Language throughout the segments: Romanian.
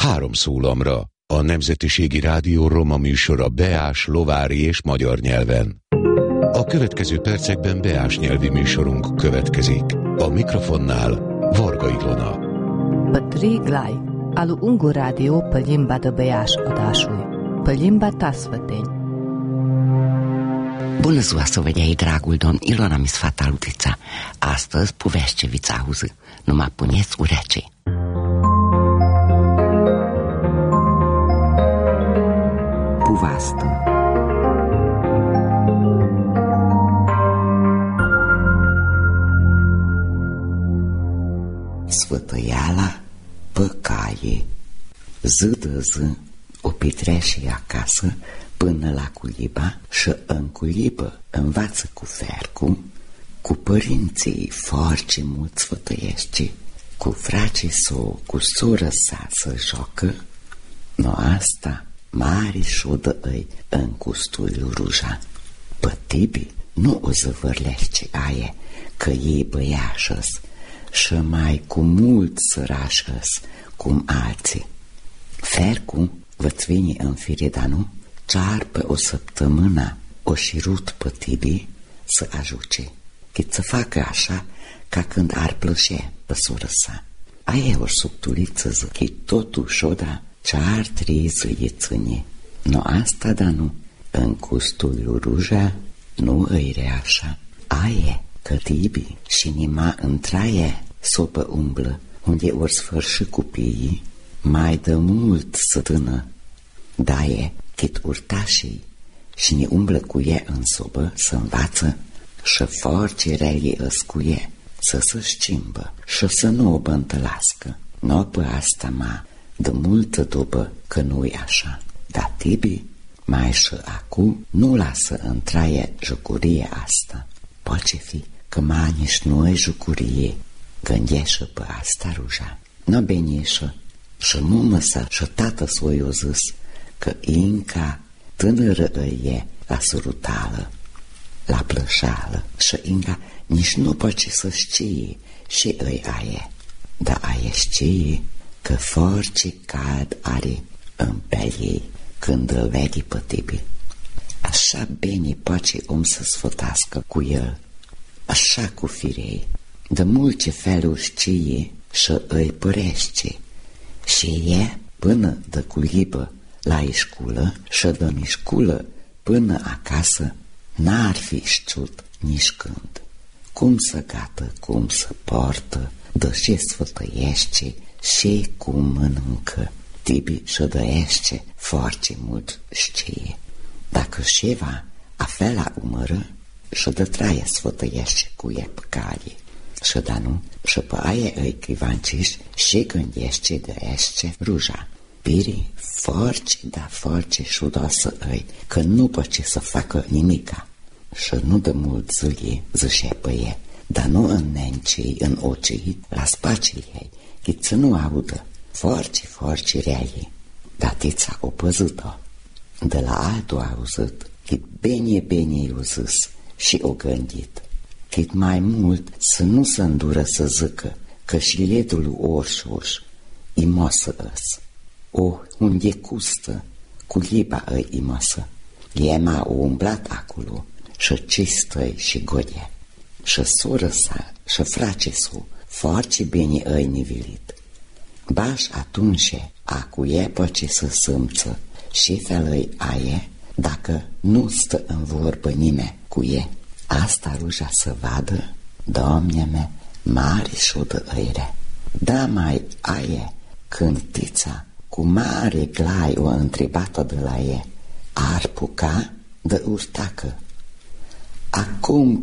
3 szólamra, a Nemzetiségi Rádió roma műsora beás, lovári és magyar nyelven. A következő percekben beás nyelvi műsorunk következik. A mikrofonnál Varga Ilona. Pătri Glai, alu Ungur Radio pe limba de beaș adásúj, pe limba ta sfăteni. Bună ziua, sovediai, dragul domn, Ilona mi sfata Lutița. Astăzi povește vițahuză, numai puneți urecei. Puvastă. Sfătăiala pe caie. Zi de zi o petrește acasă până la culiba și în culibă învață cu fercu, cu părinții foarte mult sfătăiește, cu frații său, cu soră sa să joacă, no asta mari șodă îi în custul ruja. Pătibi nu o zăvârlește aie, că ei băiașăs și mai cu mult sărașăs, cum alții. Fercu vă-ți vine în fire, dar nu? Cear pe o săptămână o șirut Pătibi să ajuce, cât să facă așa ca când ar plășe pe soră sa. Aia o subtuliță zic, totuși oda ce-ar trebui să-i ține. No asta, dar nu, în custul lui ruja nu îi reașa. Aie că Tibi și nima întraie sopă umblă, unde ori sfârși copiii, mai de mult sătână. Daie cât urtașii și ne umblă cu ea în sobă să învață și force rele îscuie să se schimbă și să nu o bântălască. No pe asta ma de multă după că nu-i așa. Dar Tibi mai și acum nu lasă întraie jucurie asta. Poate fi că mai nici nu e jucurie, gândește pe asta ruja. No benieșă și mumă sa și tată s-o i-o zis că Inca tânără îi e la surutală, la plășală și Inca nici nu poate să știe și îi aie. Dar aie știe că force cald are în pe ei când îl vede pe Tibi. Așa bine poate om să sfătască cu el, așa cu firei, de multe feluri știe și îi părește. Și e până de culibă la ișculă și de mișculă până acasă n-ar fi știut nici când. Cum să gată, cum să poartă, de ce sfătăiește și cum mănâncă. Tibi și dăiește foarte mult știe. Dacă ceva afel la umără și de traie sfătăiește cu ea pe cale. Și da nu, și pe aia îi chivanciși și gândește dăiește ruja. Piri forci, da forci șudoasă îi, că nu poate să facă nimica. Și nu de mult zâlie, zâșe pe ei, dar nu în nencii, în ocii, la spacii ei, cât să nu audă. Forci reali. Dar tița o păzut-o. De la altul a auzit, cât bine i-o zis și o gândit. Cât mai mult să nu se îndură să zică că și ledul lui Orșoș i mosă îs. O, unde custă, cu liba îi i mosă. Ema o umblat acolo și cistăi și godea. Și soră sa și frace s-o foarte bine îi nivelit. Baș atunci acu e poate să sâmță și felăi aie dacă nu stă în vorbă nimeni cu e. Asta ruja să vadă, Doamne me, mare șudă îire. Da mai aie când tița cu mare glai o întrebată de la e, ar puca de urtacă. Acum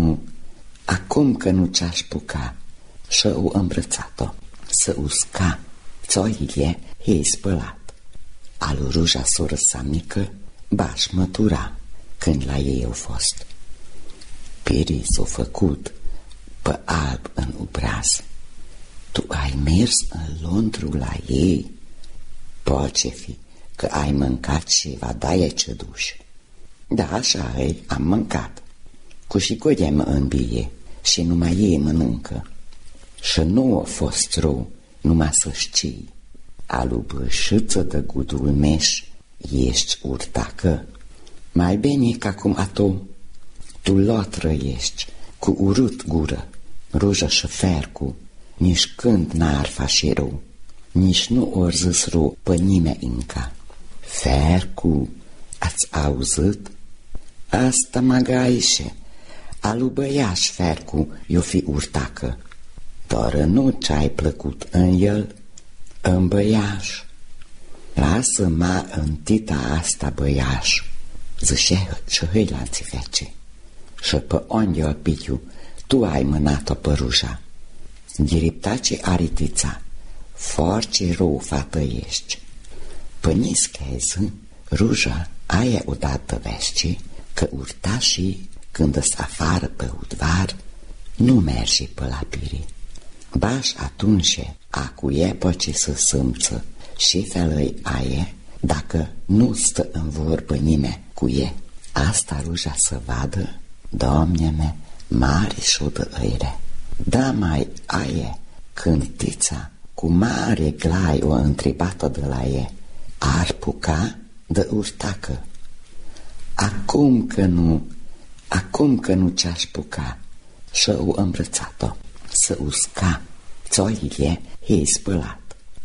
că nu ce-aș puca și o îmbrățat-o. Să usca, țoile ei spălat. Alu ruja soră sa mică, baș mătura când la ei au fost. Pirii s-o făcut pe alb în obraz. Tu ai mers în Londru la ei? Poate fi că ai mâncat ceva, daie ce duși. Da, așa ei, am mâncat. Cu și godem în bie și numai ei mănâncă. Și nu a fost rău numai să știi. Alu bășâță de gudul meș, ești urtacă. Mai bine ca cum ato, tu lotră ești, cu urât gură, rujă și fercu, nici când n-ar face rău, nici nu ori zis rău pe nimeni înca. Fercu, ați auzit? Asta magaișe, alu băiaș fercu i-o fi urtacă, dar nu ce-ai plăcut în el, în băiaș. Lasă-mă în tita asta băiaș, zice și hâilanții fece, și pe onde-o pitiu, tu ai mânat-o pe ruja. Diriptace aritița, foarte rău fată ești. Pănischezi, ruja aia odată vești, că urtașii, când-s afară pe udvar, nu mergi pe la piri. Baș atunci acuie pe ce să sâmță și felăi aie, dacă nu stă în vorbă nimeni cu e. Asta ruja să vadă, Doamne me, mare șudă îire. Da mai aie, cântița, cu mare glai o întrebată de la e, ar puca de urtacă. Acum că nu ce-aș puca, și-o îmbrățat-o, să usca, țoile ei spălat.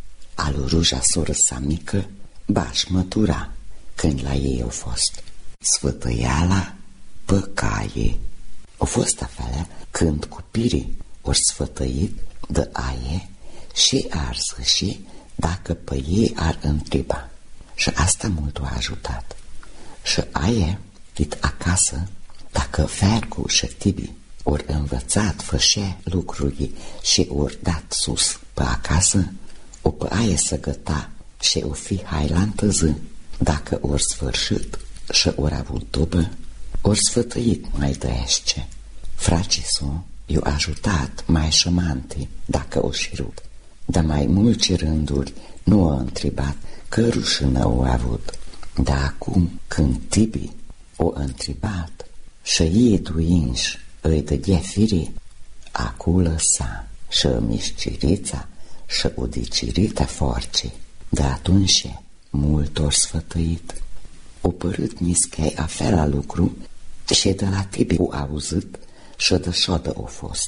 Alu ruja soră sa mică, baș mătura, când la ei au fost. Sfătăiala pe caie. O fost afelea când cu pirii ori sfătăit de aie și ar zăși dacă pe ei ar întreba. Și asta mult o ajutat. Și aie, dit acasă, dacă Fercu și Tibi ori învățat fășe lucruri și ori dat sus pe acasă, o pe aie să găta și o fi hailantă zi, dacă ori sfârșit și ori avut tobă, ori sfătăit mai dăiește. Fracisul i-o ajutat mai șămanti dacă o și rup, dar mai mulți rânduri nu o întrebat că rușină o avut. Dar acum când Tibi o întrebat și ei duinși îi dădea firii, acu lăsa și mișcirița și udicirita forcii. De atunci mult ori sfătăit. O părât nischei afela lucru și de la Tibi o auzit și de șodă o fost.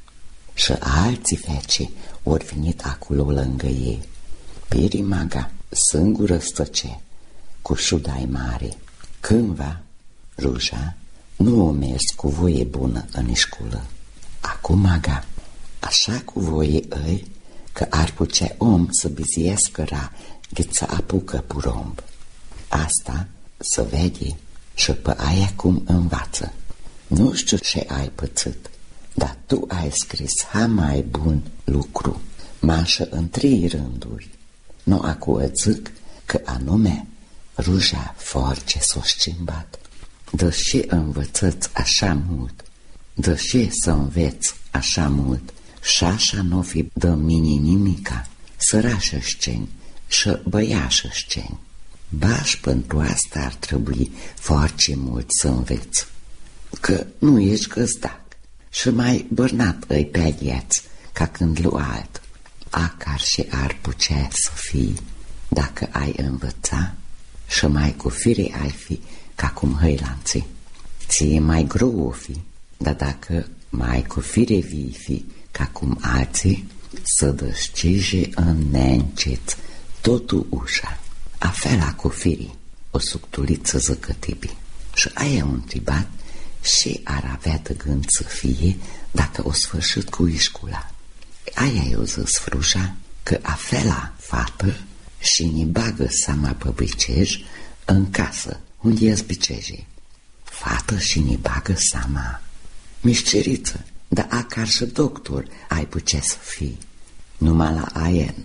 Și alții fece ori venit acolo lângă ei. Piri maga singură stăce cu șudai mare. Cândva ruja nu o mers cu voie bună în școală. Acum maga, așa cu voie îi, că ar putea om să biziescă ra cât să apucă porumb. Asta să vede și pe aia cum învață. Nu știu ce ai pățit, dar tu ai scris ha mai bun lucru, mașă în 3 rânduri. Nu acu îți zic că anume ruja force s-o schimbat. Deși învățăți așa mult, deși să înveți așa mult, și așa nu fi de mine nimica, sărașă-șceni și băiașă-șceni. Baș pentru asta ar trebui foarte mult să înveți, că nu ești găzdac și mai bărnat îi pe gheați ca când lu alt. Acar și ar putea să fii dacă ai învăța și mai cu fire ai fi ca cum hăilanții. Ție mai greu o fi, dar dacă mai cu fire vii fi ca cum alții, să dășcije în neîncet totul ușa. Afela cu firii, o suctuliță zică Tibi. Și aia un întrebat și ar avea de gând să fie dacă o sfârșit cu ișcula. Aia i-o zis fruja că afela fată și ne bagă seama pe bicej în casă unde e zbicejii. Fată și ne bagă seama. Mișceriță, dar acar și doctor ai putea să fii. Numai la aia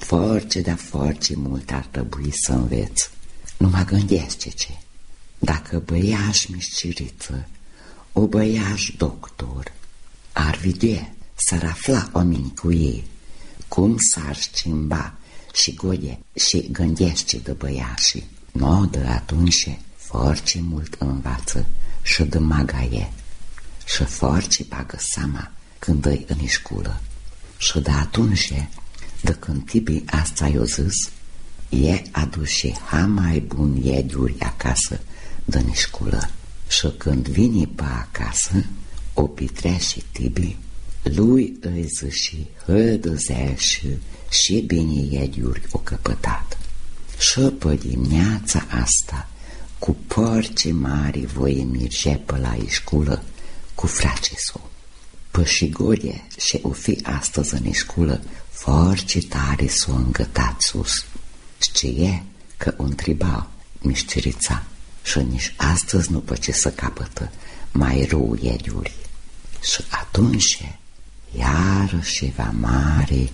foarte mult ar trebui să înveți. Nu mă gândesc ce. Dacă băiaș mișceriță, o băiaș doctor, ar vedea, s-ar afla oamenii cu ei, cum s-ar schimba și gode și gândește de băiașii. No, de atunci foarte mult învață și de magaie și foarte bagă seama când îi în școală. Și de atunci, de când Tibi asta i-o zis, e aduce ha mai bun iediuri acasă de nișculă. Și când vine pe acasă, o pitrea și Tibi, lui îi ziși hădăzel și bine iediuri o căpătat. Și pe dimineața asta, cu porci mari voie merge pe la ișculă cu frate său. Pe și Godie și o fi astăzi în ișculă, forci tare s-o îngătat sus. Știe că o întreba mișcerița și nici astăzi nu poate să capătă mai rău iediuri. Și atunci, iarăși va mare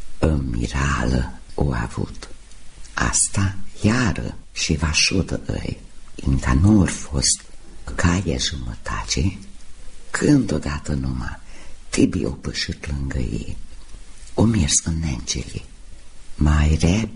mirală o avut. Asta iară și va șudă ei, încă nu ori fost caie jumătate, când odată numai Tibi o pășit lângă ei, o mers în nencele. Mai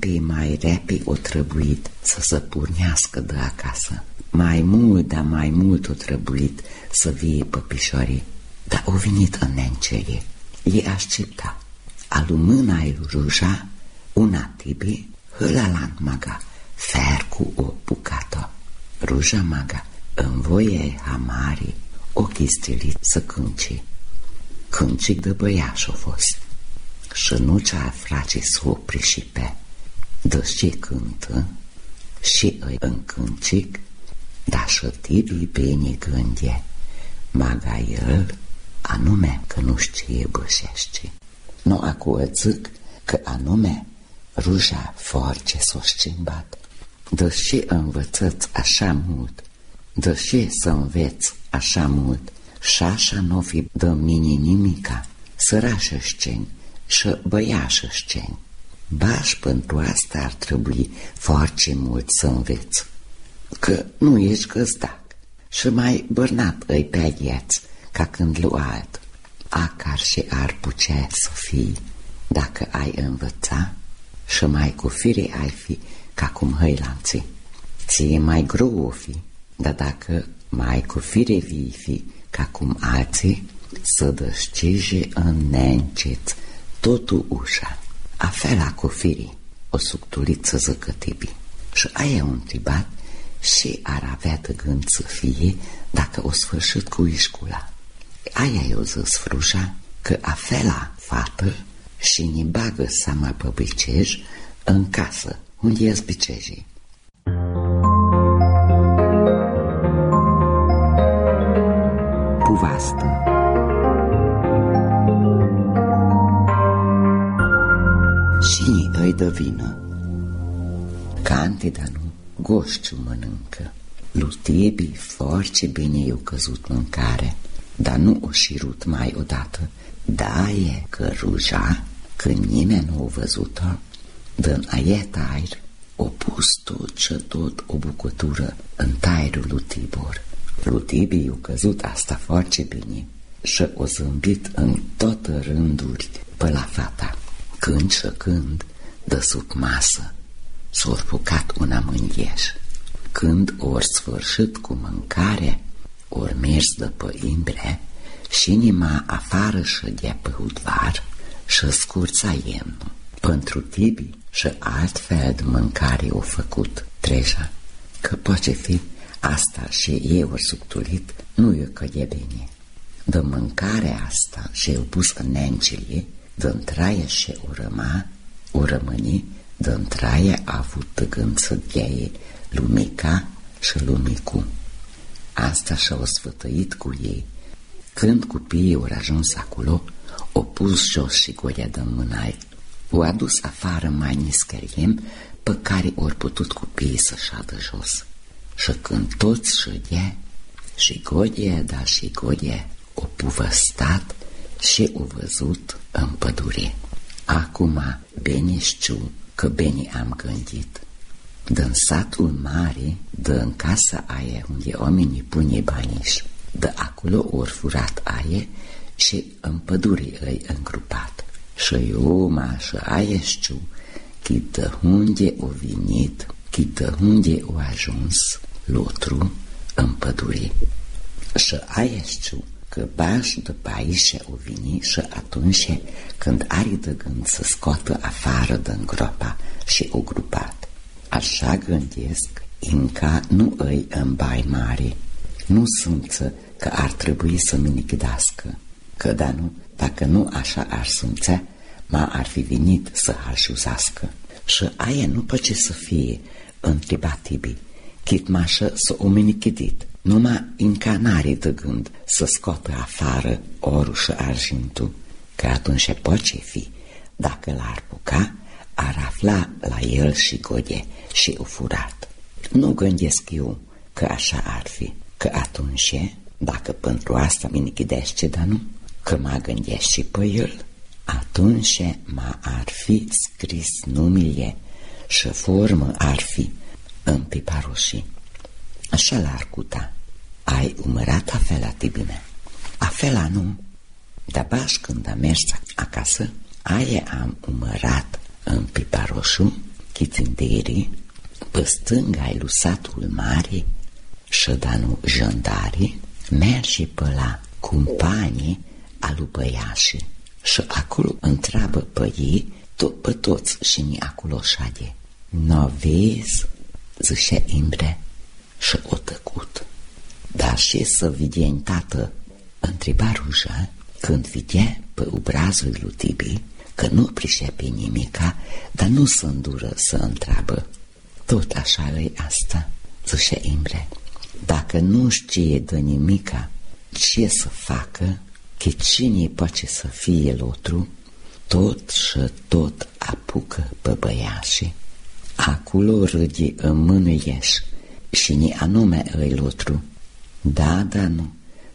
repi o trebuit să se pornească de acasă. Mai mult o trebuit să vie pe pișoare, dar o venit în nencele. Ei aștepta. Alu mâna-i lui Ruja, una Tibi, hâla la maga, fer cu o bucată. Ruja maga, în voie hamari, ochii stilit să cânci. Câncic de băiaș a fost. Și nu ce-a frate s-o opri și pe. Dă-și cântă și îi în câncic, dar și Tibi bine gânde, maga el, anume că nu știe bășește. Nu acu zic că anume Ruja force s-o schimbat. Dă-și învățăți așa mult, dă-și să înveți așa mult, și așa n-o fi de mine nimica, sărașă-șceni și băiașă-șceni. Baș pentru asta ar trebui foarte mult să înveți, că nu ești găzdac și mai bărnat îi pe gheați ca când lu alt. Acar și ar putea să fii dacă ai învăța și mai cu fire ai fi ca cum hăilanții. Ție mai greu o fi, dar dacă mai cu fire vii fi ca cum alții, să dășcige în neîncet totul ușa. Afela cu firii o suctulit să zică Tibi. Și aia o întrebat și ar avea de gând să fie dacă o sfârșit cu ișcula. Aia i-o zis Fruja că afela fată și ne bagă seama pe bicej în casă unde e bicejii. Puvastă. Și îi dă vină. Cantida nu, goșciu mănâncă. Lui Tibi foarte bine i-o căzut mâncare, dar nu o șirut mai odată. Da e că Ruja, când nimeni nu o văzut-o, dă-n aiet aer, o pus tot o bucătură în tairul lui Tibor. Lui Tibi i-o căzut asta foarte bine și o zâmbit în toate rânduri pe la fata. Când și când, de sub masă, s-o rucat una mângheș. Când ori sfârșit cu mâncare, ori mers de pe imbre și nima afară șădea pe hudvar și scurța iemnul. Pentru Tibi și altfel de mâncare o făcut treja, că poate fi asta și ei ori suctulit, nu i-o cădea bine. De mâncarea asta și-o pus în nencele, dă-ntraie și o rămâni, dă-ntraie a avut de gând să gheie lumica și lumicu. Asta și-au sfătăit cu ei. Când copiii au ajuns acolo, o pus jos și Godea de mânai. O adus afară mai niscăriem pe care ori putut copiii să șadă jos. Și când toți șădea, și Godea o puvăstat și o văzut în pădure. Acum bine știu că bine am gândit. Dă-n satul mare, dă-n casa aia unde oamenii pune baniși, de acolo ori furat aia și în pădure îi îngrupat. Și eu și aia știu că de unde o venit, că de unde o ajuns lotru în pădure. Și aia știu că baș după aici o veni și atunci când are de gând să scoată afară din groapa și o grupat. Așa gândesc, încă nu îi în bai mare, nu simță că ar trebui să mi nicădească, că dacă nu așa ar simțea, ar fi venit să ajuzească. Și aia nu poate să fie, întreba Tibi, chit mașă să o minichidit, numai încă n-are de gând să scoată afară orul și argintul, că atunci poate fi, dacă l-ar puca, ar afla la el și gode și o furat. Nu gândesc eu că așa ar fi, că atunci, dacă pentru asta minichidește, dar nu, că mă gândesc și pe el, atunci ar fi scris numele și formă ar fi în piparoșii. Așa l-ar cuta. Ai umărat afela, Tibine? Afela nu, dar baș când am mers acasă, aia am umărat în piparoșul, chiținderii, pe stânga-i lui satul mare și danu jandarii, merge pe la companii alu băiașii și acolo întreabă pe ei, pe toți și ni acolo șade. N-o vezi, zice Imbre, și o tăcut. Dar și să videa, tată, întreba Ruja, când videa pe obrazul lui Tibi, că nu pricepe nimica, dar nu se îndură să întreabă. Tot așa e asta, zice Imbre. Dacă nu știe de nimica, ce să facă, că cine poate să fie l'otru, tot și tot apucă pe băiașii. Acolo râde în mânuieș și ni anume îi l'otru. Da, nu,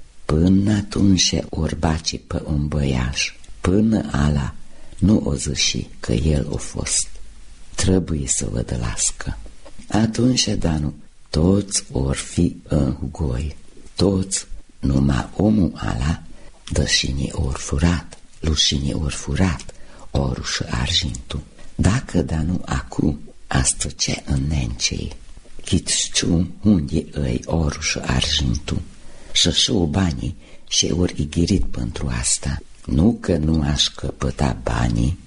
până atunci orbaci pe un băiaș, până ala nu o zici că el o fost. Trebuie să vă dălască. Atunci, Danu, toți or fi în hugoi, toți, numai omul ala, dășini or furat, lușini or furat, orul și argintul. Dacă, Danu, acu, asta ce în nencei, chit știu unde îi orul și argintul, și o banii și ori ighirit pentru asta. Nu că nu aș căpăta banii,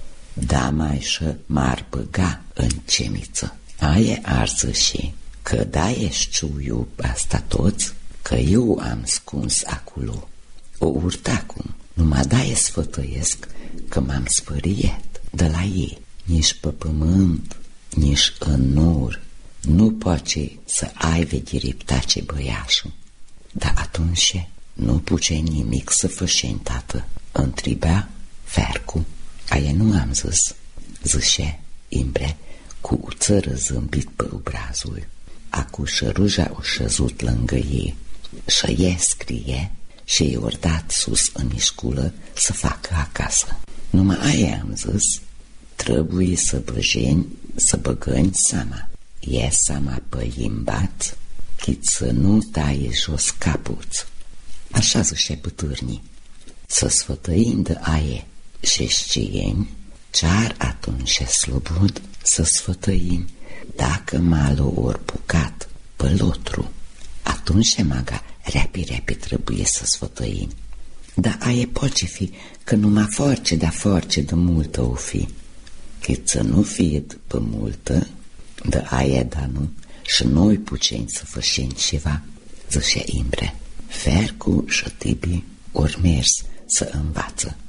da mai și m-ar băga în cemiță. Aia arză și că da știu eu asta toți, că eu am scuns acolo. O urta cum, numai da-i sfătăiesc că m-am spăriet de la ei. Nici pe pământ, nici în nor, nu poate să ai vedere tace băiașul. Dar atunci nu puce nimic să fășeni, tată, întreba Fercu. Aia nu am zis, zice Imbre, cu o țără zâmbit pe obrazul. Acu și Ruja o șezut lângă ei și e scrie și i-a dat sus în mișculă să facă acasă. Numai aia am zis, trebuie să băgăni seama. E seama pe limbat, chit să nu taie jos capuț. Așa zice bătârnii. Să sfătăim de aie și știeni, ce-ar atunci slobod să sfătăim dacă malul ori pucat pe l'otru. Atunci, maga, repi trebuie să sfătăim. Dar aie poate fi că numai force de multă o fi. Cât să nu fie pe multă, de aia da nu, și noi putem să fășim ceva, zice Imbre. Fercu și Tibi ori mers să învață.